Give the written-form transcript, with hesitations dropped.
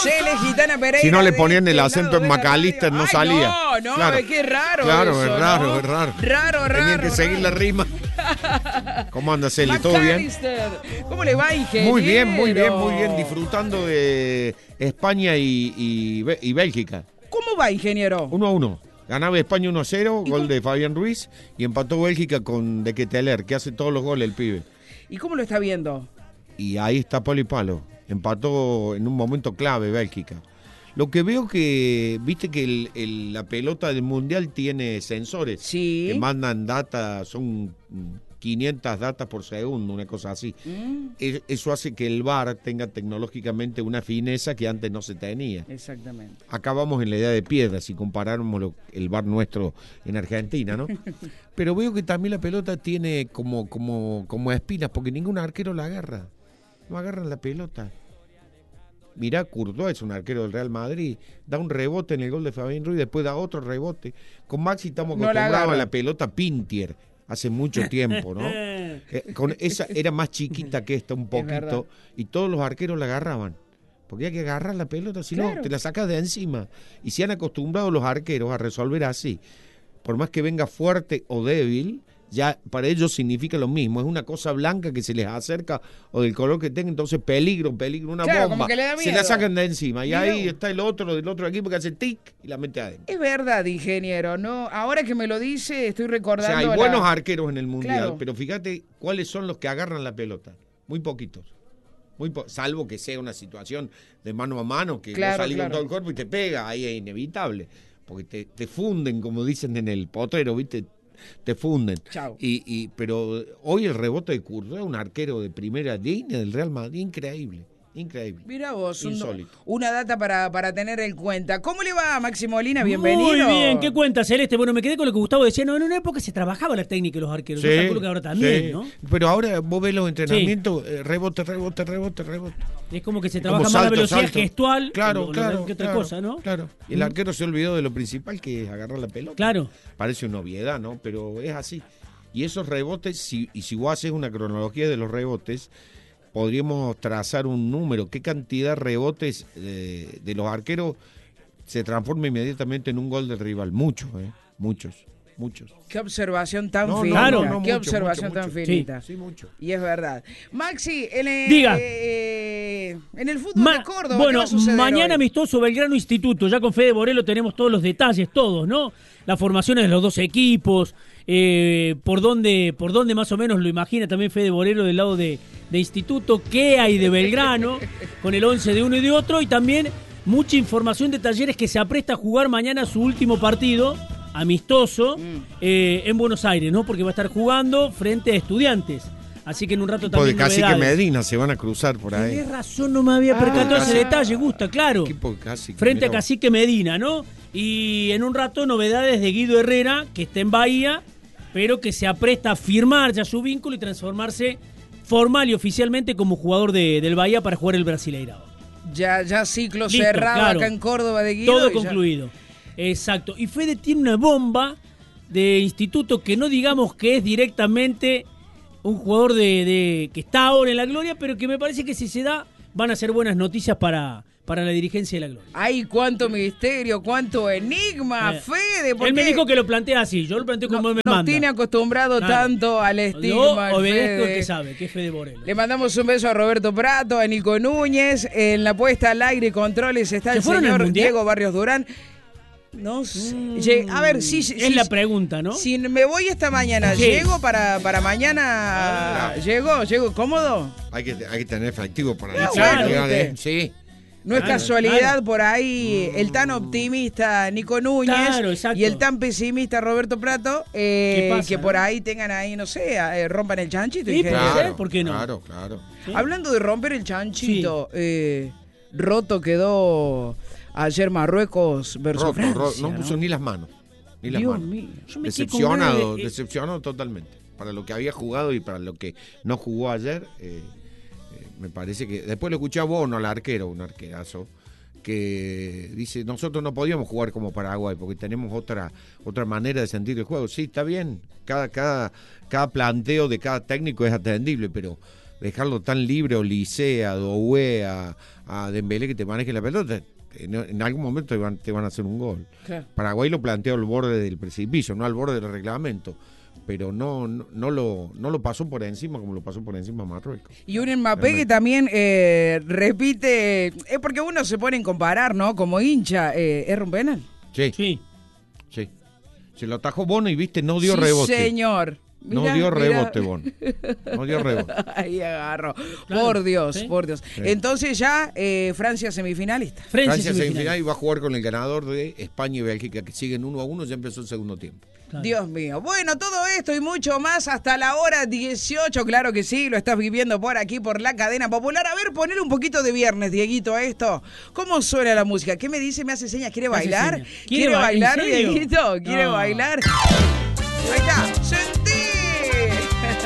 Cele Gitana Pereira. Si no le ponían el acento en McAllister, no salía. No, claro. es que es raro. Claro, eso, es raro, ¿no? es raro. Raro. Tenían que seguir la rima. ¿Cómo anda, Celi? ¿Todo bien? ¿Cómo le va, ingeniero? Muy bien. Disfrutando de España y Bélgica. ¿Cómo va, ingeniero? 1-1. Ganaba España 1-0, gol de Fabián Ruiz, y empató Bélgica con De Ketelaere, que hace todos los goles el pibe. ¿Y cómo lo está viendo? Y ahí está palo y palo. Empató en un momento clave Bélgica. Lo que veo que, viste que la pelota del Mundial tiene sensores que mandan data, son 500 datas por segundo, una cosa así. Eso hace que el VAR tenga tecnológicamente una fineza que antes no se tenía. Exactamente. Acá vamos en la edad de piedra, si comparáramos el VAR nuestro en Argentina, ¿no? Pero veo que también la pelota tiene como espinas, porque ningún arquero la agarra. No agarran la pelota. Mirá, Courtois es un arquero del Real Madrid, da un rebote en el gol de Fabián Ruiz, después da otro rebote. Con Maxi estamos acostumbrados a la pelota Pintier, hace mucho tiempo, ¿no? Con esa era más chiquita que esta un poquito, y todos los arqueros la agarraban. Porque hay que agarrar la pelota, si no, te la sacas de encima. Y se han acostumbrado los arqueros a resolver así. Por más que venga fuerte o débil, ya para ellos significa lo mismo, es una cosa blanca que se les acerca o del color que tenga, entonces peligro, una bomba, se la sacan de encima y ahí está el otro del otro equipo que hace tic y la mete adentro. Es verdad, ingeniero, no, ahora que me lo dice estoy recordando. O sea, hay buenos arqueros en el Mundial, pero fíjate cuáles son los que agarran la pelota, muy poquitos. Salvo que sea una situación de mano a mano, que no salís con todo el cuerpo y te pega, ahí es inevitable, porque te funden, como dicen en el potrero, ¿viste? Te funden. Pero hoy el rebote de Courtois es un arquero de primera línea del Real Madrid, increíble. Mira vos, una data para tener en cuenta. ¿Cómo le va, Maxi Molina? Bienvenido. Muy bien, ¿qué cuenta, Celeste? Bueno, me quedé con lo que Gustavo decía, no, en una época se trabajaba la técnica de los arqueros, yo calculo que ahora también, ¿no? Pero ahora vos ves los entrenamientos, rebote. Es como que se trabaja más la velocidad gestual que otra cosa, ¿no? Claro, y el arquero se olvidó de lo principal, que es agarrar la pelota. Claro. Parece una obviedad, ¿no? Pero es así. Y esos rebotes, si vos haces una cronología de los rebotes, podríamos trazar un número, qué cantidad de rebotes de los arqueros se transforma inmediatamente en un gol del rival. Muchos. Qué observación tan finita. Qué observación tan finita. Sí, mucho. Y es verdad. Maxi, en el fútbol de Córdoba, bueno, ¿qué va a suceder mañana hoy? amistoso Belgrano Instituto. Ya con Fede Borelo tenemos todos los detalles, todos, ¿no? Las formaciones de los dos equipos, por dónde más o menos lo imagina también Fede Borelo del lado de Instituto, qué hay de Belgrano, con el 11 de uno y de otro, y también mucha información de Talleres que se apresta a jugar mañana su último partido amistoso en Buenos Aires, ¿no? Porque va a estar jugando frente a Estudiantes. Así que en un rato también de Cacique Medina se van a cruzar por ahí. Tienes razón, no me había percatado ese detalle, Gusta, claro. Frente a Cacique Medina, ¿no? Y en un rato novedades de Guido Herrera, que está en Bahía, pero que se apresta a firmar ya su vínculo y transformarse formal y oficialmente como jugador del Bahía para jugar el Brasileirao. Ya ciclo cerrado acá en Córdoba de Guido. Todo concluido. Exacto. Y Fede tiene una bomba de Instituto que no digamos que es directamente un jugador que está ahora en la gloria, pero que me parece que si se da van a ser buenas noticias para la dirigencia de la gloria. ¡Ay, cuánto misterio, cuánto enigma, Fede! Él me dijo que lo plantea así, yo lo planteo como él me manda. No tiene acostumbrado tanto al estigma. Yo obedezco el que sabe, que es Fede Borelo. Le mandamos un beso a Roberto Prato, a Nico Núñez. En la puesta al aire y controles está el señor Diego Barrios Durán. No sé. A ver, sí. Es la pregunta, ¿no? Si me voy esta mañana, ¿llego para mañana? ¿Llego cómodo? Hay que tener efectivo para llegar, sí. No es casualidad por ahí el tan optimista Nico Núñez y el tan pesimista Roberto Prato, que por ahí tengan ahí, no sé, rompan el chanchito. Sí, claro, ¿por qué no? Claro. ¿Sí? Hablando de romper el chanchito, roto quedó ayer Marruecos versus Francia. No puso ni las manos. Dios mío. Decepcionado totalmente. Para lo que había jugado y para lo que no jugó ayer, me parece que... Después lo escuché a Bono, al arquero, un arquerazo, que dice, nosotros no podíamos jugar como Paraguay porque tenemos otra manera de sentir el juego. Sí, está bien, cada planteo de cada técnico es atendible, pero dejarlo tan libre, o Licea, a Doué, a Dembélé, que te maneje la pelota. En algún momento te van a hacer un gol. Claro. Paraguay lo planteó al borde del precipicio, no al borde del reglamento, pero no lo pasó por encima como lo pasó por encima Marruecos. Y un Mbappé que también repite, es porque uno se pone en comparar, ¿no? Como hincha, ¿es un penal? Sí. Se lo atajó Bono y viste, no dio rebote. Señor. No dio rebote, Bono. No dio rebote. Ahí agarró. Claro, por Dios. Sí. Entonces ya Francia semifinalista. Francia semifinal y va a jugar con el ganador de España y Bélgica, que siguen 1-1, ya empezó el segundo tiempo. Claro. Dios mío. Bueno, todo esto y mucho más hasta la hora 18, claro que sí, lo estás viviendo por aquí, por la cadena popular. A ver, poner un poquito de viernes, Dieguito, a esto. ¿Cómo suena la música? ¿Qué me dice? ¿Me hace señas? ¿Quiere bailar? ¿Quiere bailar, Dieguito? ¿Quiere bailar? Ahí está.